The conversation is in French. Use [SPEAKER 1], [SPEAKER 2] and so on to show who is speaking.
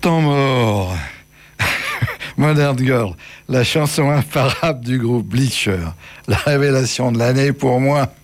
[SPEAKER 1] Temps mort. Modern Girl, la chanson imparable du groupe Bleacher. La révélation de l'année pour moi.